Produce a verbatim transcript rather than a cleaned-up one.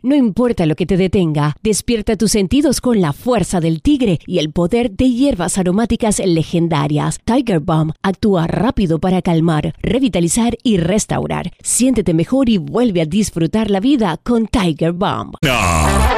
No importa lo que te detenga, despierta tus sentidos con la fuerza del tigre y el poder de hierbas aromáticas legendarias. Tiger Balm actúa rápido para calmar, revitalizar y restaurar. Siéntete mejor y vuelve a disfrutar la vida con Tiger Balm. No.